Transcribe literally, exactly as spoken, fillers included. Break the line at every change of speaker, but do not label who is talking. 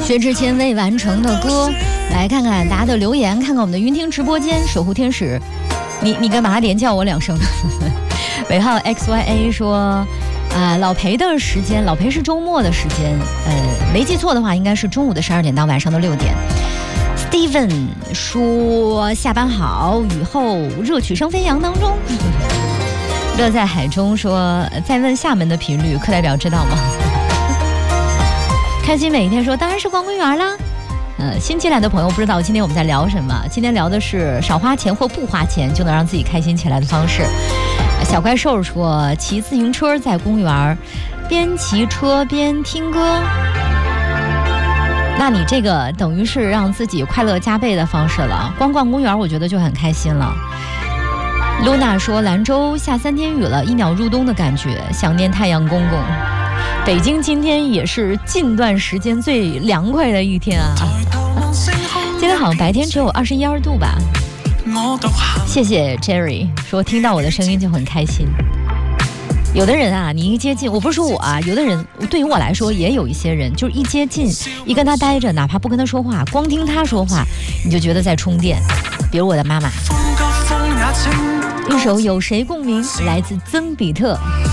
薛之谦未完成的歌，来看看大家的留言，看看我们的云听直播间守护天使，你你干嘛连叫我两声？尾号 X Y A 说，啊、呃，老裴的时间，老裴是周末的时间，呃，没记错的话，应该是中午的十二点到晚上的六点。Steven 说下班好，雨后热曲声飞扬当中。乐在海中说在问厦门的频率，课代表知道吗？开心每一天说当然是逛公园啦。呃，新进来的朋友不知道今天我们在聊什么，今天聊的是少花钱或不花钱就能让自己开心起来的方式。小怪兽说骑自行车在公园边骑车边听歌，那你这个等于是让自己快乐加倍的方式了，光逛公园我觉得就很开心了。露娜说兰州下三天雨了，一秒入冬的感觉，想念太阳公公。北京今天也是近段时间最凉快的一天啊，今天好像白天只有二十一二度吧。谢谢 Jerry 说听到我的声音就很开心。有的人啊，你一接近，我不是说我啊，有的人对于我来说也有一些人，就是一接近一跟他待着，哪怕不跟他说话，光听他说话你就觉得在充电。比如我的妈妈，一首有谁共鸣来自曾比特。